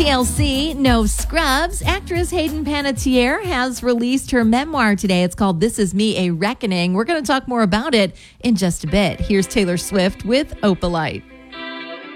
TLC, no scrubs. Actress Hayden Panettiere has released her memoir today. It's called This Is Me, A Reckoning. We're going to talk more about it in just a bit. Here's Taylor Swift with Opalite.